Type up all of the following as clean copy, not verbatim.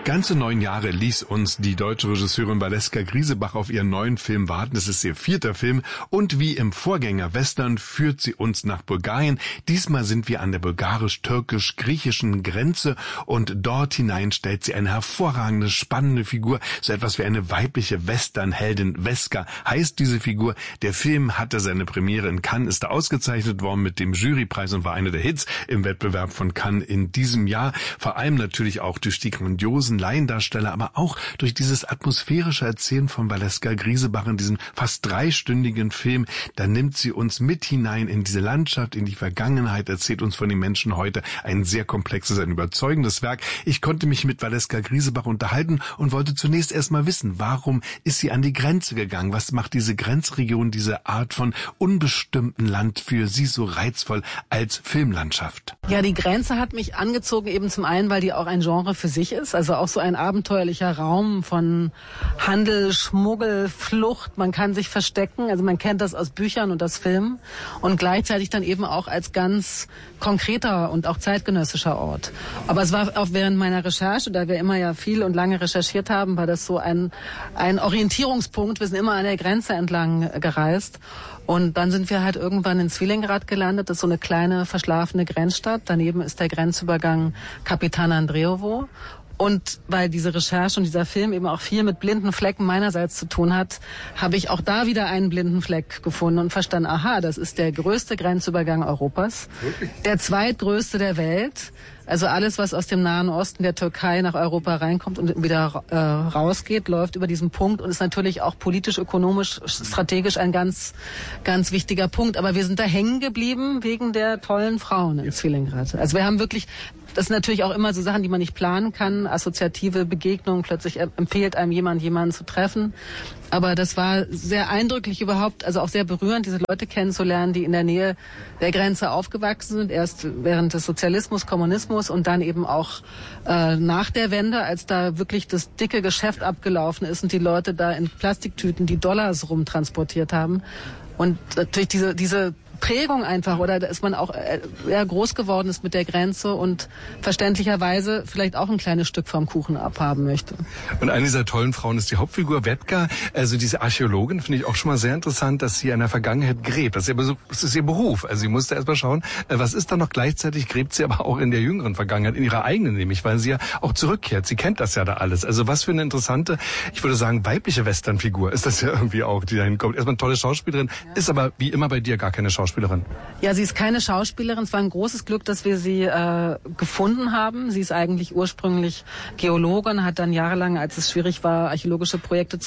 Ganze 9 Jahre ließ uns die deutsche Regisseurin Valeska Griesebach auf ihren neuen Film warten. Es ist ihr 4. Film und wie im Vorgänger Western führt sie uns nach Bulgarien. Diesmal sind wir an der bulgarisch-türkisch-griechischen Grenze und dort hinein stellt sie eine hervorragende, spannende Figur. So etwas wie eine weibliche Westernheldin. Veska heißt diese Figur. Der Film hatte seine Premiere in Cannes, ist da ausgezeichnet worden mit dem Jurypreis und war einer der Hits im Wettbewerb von Cannes in diesem Jahr. Vor allem natürlich auch durch die grandiosen Laiendarsteller, aber auch durch dieses atmosphärische Erzählen von Valeska Griesebach in diesem fast 3-stündigen Film. Da nimmt sie uns mit hinein in diese Landschaft, in die Vergangenheit, erzählt uns von den Menschen heute. Ein sehr komplexes, ein überzeugendes Werk. Ich konnte mich mit Valeska Griesebach unterhalten und wollte zunächst erstmal wissen, warum ist sie an die Grenze gegangen? Was macht diese Grenzregion, diese Art von unbestimmten Land für sie so reizvoll als Filmlandschaft? Ja, die Grenze hat mich angezogen, eben zum einen, weil die auch ein Genre für sich ist, also auch so ein abenteuerlicher Raum von Handel, Schmuggel, Flucht. Man kann sich verstecken, also man kennt das aus Büchern und aus Filmen und gleichzeitig dann eben auch als ganz konkreter und auch zeitgenössischer Ort. Aber es war auch während meiner Recherche, da wir immer ja viel und lange recherchiert haben, war das so ein Orientierungspunkt. Wir sind immer an der Grenze entlang gereist. Und dann sind wir halt irgendwann in Svilengrad gelandet. Das ist so eine kleine, verschlafene Grenzstadt. Daneben ist der Grenzübergang Kapitan Andreevo. Und weil diese Recherche und dieser Film eben auch viel mit blinden Flecken meinerseits zu tun hat, habe ich auch da wieder einen blinden Fleck gefunden und verstanden, aha, das ist der größte Grenzübergang Europas, der zweitgrößte der Welt. Also alles, was aus dem Nahen Osten der Türkei nach Europa reinkommt und wieder rausgeht, läuft über diesen Punkt und ist natürlich auch politisch, ökonomisch, strategisch ein ganz, ganz wichtiger Punkt. Aber wir sind da hängen geblieben wegen der tollen Frauen in Svilengrad. Also wir haben wirklich, das sind natürlich auch immer so Sachen, die man nicht planen kann, assoziative Begegnungen, plötzlich empfiehlt einem jemanden zu treffen. Aber das war sehr eindrücklich überhaupt, also auch sehr berührend, diese Leute kennenzulernen, die in der Nähe der Grenze aufgewachsen sind, erst während des Sozialismus, Kommunismus und dann eben auch nach der Wende, als da wirklich das dicke Geschäft abgelaufen ist und die Leute da in Plastiktüten die Dollars rumtransportiert haben. Und natürlich diese Prägung einfach, oder dass man auch groß geworden ist mit der Grenze und verständlicherweise vielleicht auch ein kleines Stück vom Kuchen abhaben möchte. Und eine dieser tollen Frauen ist die Hauptfigur Vetka, also diese Archäologin, finde ich auch schon mal sehr interessant, dass sie in der Vergangenheit gräbt. Das ist ihr Beruf. Also sie musste erst mal schauen, was ist da noch. Gleichzeitig gräbt sie aber auch in der jüngeren Vergangenheit, in ihrer eigenen nämlich, weil sie ja auch zurückkehrt. Sie kennt das ja da alles. Also was für eine interessante, ich würde sagen, weibliche Westernfigur ist das ja irgendwie auch, die dahin kommt. Erstmal eine tolle Schauspielerin, ist aber wie immer bei dir gar keine Schauspielerin. Ja, sie ist keine Schauspielerin. Es war ein großes Glück, dass wir sie gefunden haben. Sie ist eigentlich ursprünglich Geologin, hat dann jahrelang, als es schwierig war, geologische Projekte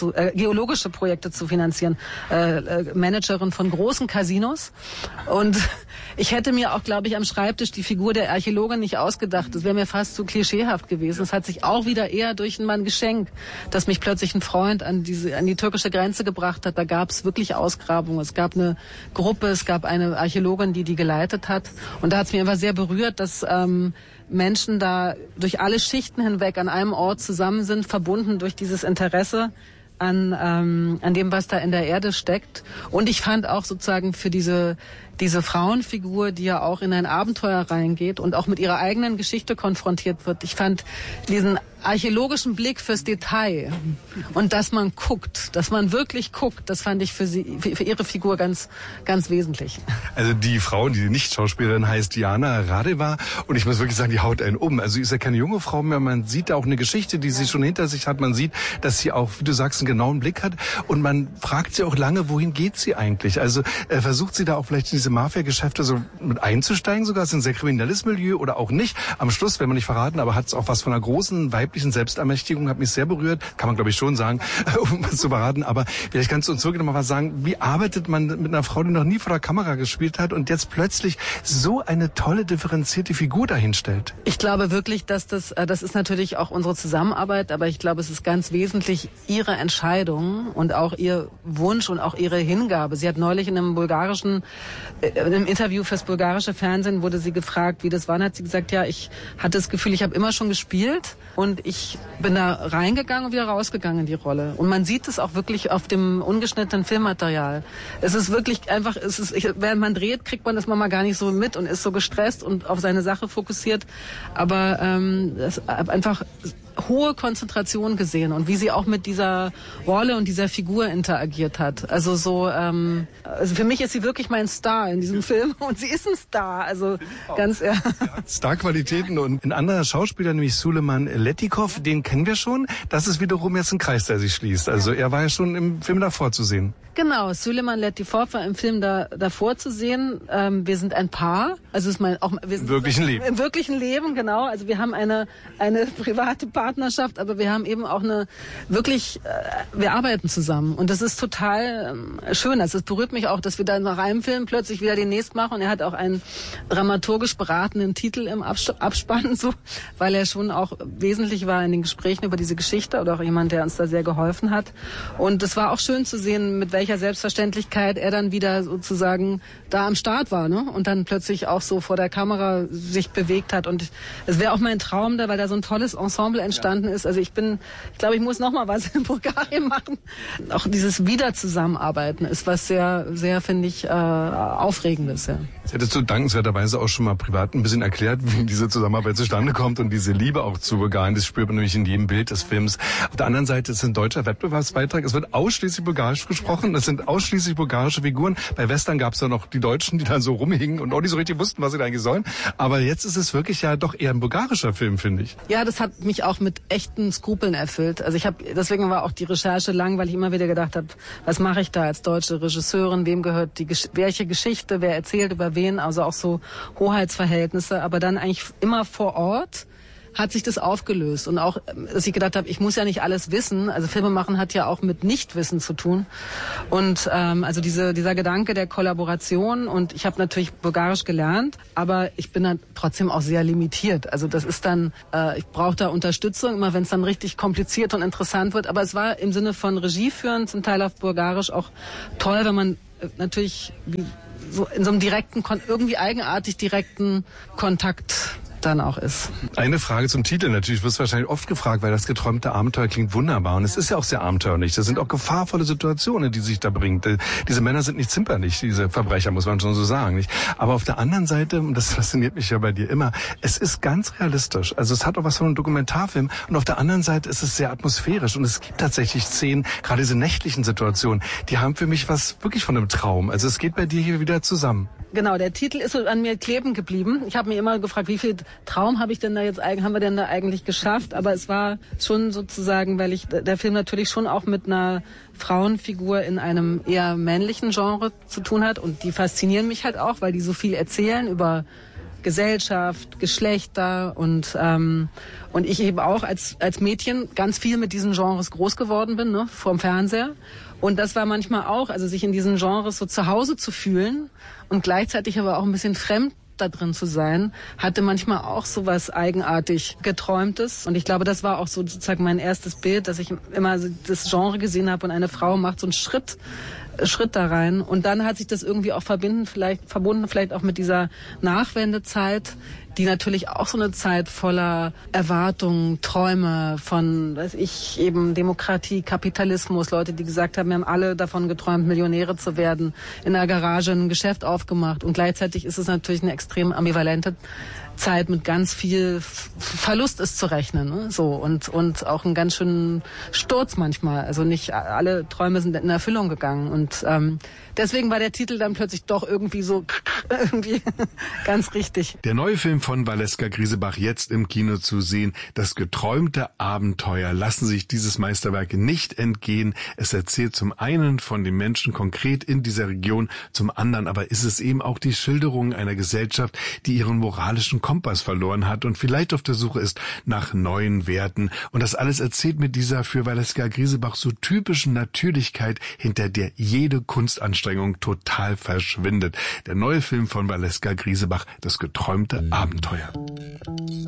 zu finanzieren, Managerin von großen Casinos. Und ich hätte mir auch, glaube ich, am Schreibtisch die Figur der Archäologin nicht ausgedacht. Das wäre mir fast zu klischeehaft gewesen. Es hat sich auch wieder eher durch ein Geschenk, dass mich plötzlich ein Freund an die türkische Grenze gebracht hat. Da gab es wirklich Ausgrabungen. Es gab eine Gruppe, es gab eine Archäologin, die geleitet hat. Und da hat es mich einfach sehr berührt, dass Menschen da durch alle Schichten hinweg an einem Ort zusammen sind, verbunden durch dieses Interesse an dem, was da in der Erde steckt. Und ich fand auch sozusagen für diese Frauenfigur, die ja auch in ein Abenteuer reingeht und auch mit ihrer eigenen Geschichte konfrontiert wird. Ich fand diesen archäologischen Blick fürs Detail und dass man guckt, dass man wirklich guckt, das fand ich für ihre Figur ganz, ganz wesentlich. Also die Frau, die Nicht-Schauspielerin heißt Diana Radeva und ich muss wirklich sagen, die haut einen um. Also sie ist ja keine junge Frau mehr, man sieht da auch eine Geschichte, die sie schon hinter sich hat. Man sieht, dass sie auch, wie du sagst, einen genauen Blick hat und man fragt sie auch lange, wohin geht sie eigentlich? Also versucht sie da auch vielleicht in diese Mafia-Geschäfte so mit einzusteigen sogar? Ist ein sehr kriminelles Milieu oder auch nicht? Am Schluss, wenn man nicht verraten, aber hat es auch was von einer großen weiblichen Selbstermächtigung, hat mich sehr berührt. Kann man, glaube ich, schon sagen, um was zu verraten. Aber vielleicht kannst du uns wirklich noch mal was sagen. Wie arbeitet man mit einer Frau, die noch nie vor der Kamera gespielt hat und jetzt plötzlich so eine tolle, differenzierte Figur dahinstellt? Ich glaube wirklich, dass das ist natürlich auch unsere Zusammenarbeit, aber ich glaube, es ist ganz wesentlich ihre Entscheidung und auch ihr Wunsch und auch ihre Hingabe. Sie hat neulich in einem Interview fürs bulgarische Fernsehen wurde sie gefragt, wie das war, und hat sie gesagt, ja, ich hatte das Gefühl, ich habe immer schon gespielt und ich bin da reingegangen und wieder rausgegangen in die Rolle. Und man sieht es auch wirklich auf dem ungeschnittenen Filmmaterial. Es ist wirklich einfach, während man dreht, kriegt man das manchmal gar nicht so mit und ist so gestresst und auf seine Sache fokussiert. Aber es einfach hohe Konzentration gesehen und wie sie auch mit dieser Rolle und dieser Figur interagiert hat. Also also für mich ist sie wirklich mein Star in diesem Film und sie ist ein Star, also ganz ehrlich. Star-Qualitäten und ein anderer Schauspieler, nämlich Suleyman Letikov, den kennen wir schon. Das ist wiederum jetzt ein Kreis, der sich schließt. Also er war ja schon im Film davor zu sehen. Genau, Suleyman Letikov war im Film davor zu sehen. Wir sind ein Paar, also ist wir sind im wirklichen Leben. Im wirklichen Leben, genau. Also wir haben eine private Partnerschaft, aber wir haben eben auch wir arbeiten zusammen und das ist total schön. Also es berührt mich auch, dass wir dann nach einem Film plötzlich wieder den nächsten machen und er hat auch einen dramaturgisch beratenden Titel im Abspann, so, weil er schon auch wesentlich war in den Gesprächen über diese Geschichte oder auch jemand, der uns da sehr geholfen hat. Und es war auch schön zu sehen, mit welcher Selbstverständlichkeit er dann wieder sozusagen da am Start war, ne? Und dann plötzlich auch so vor der Kamera sich bewegt hat. Und es wäre auch mein Traum da, weil da so ein tolles Ensemble entstanden ist. Also ich glaube, ich muss noch mal was in Bulgarien machen. Auch dieses Wiederzusammenarbeiten ist was sehr, sehr, finde ich, Aufregendes. Ja. Das hättest du dankenswerterweise auch schon mal privat ein bisschen erklärt, wie diese Zusammenarbeit zustande kommt und diese Liebe auch zu Bulgarien. Das spürt man nämlich in jedem Bild des Films. Auf der anderen Seite ist es ein deutscher Wettbewerbsbeitrag. Es wird ausschließlich bulgarisch gesprochen. Es sind ausschließlich bulgarische Figuren. Bei Western gab es ja noch die Deutschen, die da so rumhingen und auch nicht so richtig wussten, was sie da eigentlich sollen. Aber jetzt ist es wirklich ja doch eher ein bulgarischer Film, finde ich. Ja, das hat mich auch mit echten Skrupeln erfüllt. Also deswegen war auch die Recherche lang, weil ich immer wieder gedacht habe, was mache ich da als deutsche Regisseurin? Wem gehört welche Geschichte? Wer erzählt über wen? Also auch so Hoheitsverhältnisse. Aber dann eigentlich immer vor Ort hat sich das aufgelöst. Und auch, dass ich gedacht habe, ich muss ja nicht alles wissen. Also Filme machen hat ja auch mit Nichtwissen zu tun. Und also dieser Gedanke der Kollaboration. Und ich habe natürlich Bulgarisch gelernt, aber ich bin dann trotzdem auch sehr limitiert. Also das ist dann, ich brauche da Unterstützung, immer wenn es dann richtig kompliziert und interessant wird. Aber es war im Sinne von Regie führen, zum Teil auf Bulgarisch auch toll, wenn man natürlich so in so einem irgendwie eigenartig direkten Kontakt dann auch ist. Eine Frage zum Titel. Natürlich wirst du wahrscheinlich oft gefragt, weil das geträumte Abenteuer klingt wunderbar. Und es ist ja auch sehr abenteuerlich. Das sind auch gefahrvolle Situationen, die sich da bringt. Diese Männer sind nicht zimperlich, diese Verbrecher, muss man schon so sagen. Nicht? Aber auf der anderen Seite, und das fasziniert mich ja bei dir immer, es ist ganz realistisch. Also es hat auch was von einem Dokumentarfilm. Und auf der anderen Seite ist es sehr atmosphärisch. Und es gibt tatsächlich Szenen, gerade diese nächtlichen Situationen, die haben für mich was wirklich von einem Traum. Also es geht bei dir hier wieder zusammen. Genau, der Titel ist so an mir kleben geblieben. Ich habe mir immer gefragt, wie viel Traum haben wir denn da eigentlich geschafft? Aber es war schon sozusagen, weil der Film natürlich schon auch mit einer Frauenfigur in einem eher männlichen Genre zu tun hat. Und die faszinieren mich halt auch, weil die so viel erzählen über Gesellschaft, Geschlechter und ich eben auch als Mädchen ganz viel mit diesen Genres groß geworden bin, ne, vorm Fernseher. Und das war manchmal auch, also sich in diesen Genres so zu Hause zu fühlen und gleichzeitig aber auch ein bisschen fremd da drin zu sein, hatte manchmal auch so was eigenartig Geträumtes. Und ich glaube, das war auch so sozusagen mein erstes Bild, dass ich immer das Genre gesehen habe und eine Frau macht so einen Schritt da rein. Und dann hat sich das irgendwie auch verbunden vielleicht auch mit dieser Nachwendezeit, die natürlich auch so eine Zeit voller Erwartungen, Träume von, eben Demokratie, Kapitalismus, Leute, die gesagt haben, wir haben alle davon geträumt, Millionäre zu werden, in der Garage ein Geschäft aufgemacht. Und gleichzeitig ist es natürlich eine extrem ambivalente Zeit mit ganz viel Verlust ist zu rechnen, ne? So und auch einen ganz schönen Sturz manchmal. Also nicht alle Träume sind in Erfüllung gegangen und deswegen war der Titel dann plötzlich doch irgendwie ganz richtig. Der neue Film von Valeska Grisebach jetzt im Kino zu sehen. Das geträumte Abenteuer. Lassen sich dieses Meisterwerk nicht entgehen. Es erzählt zum einen von den Menschen konkret in dieser Region, zum anderen aber ist es eben auch die Schilderung einer Gesellschaft, die ihren moralischen Kompass verloren hat und vielleicht auf der Suche ist nach neuen Werten. Und das alles erzählt mit dieser für Valeska Grisebach so typischen Natürlichkeit, hinter der jede Kunstanstrengung total verschwindet. Der neue Film von Valeska Grisebach, das geträumte Abenteuer.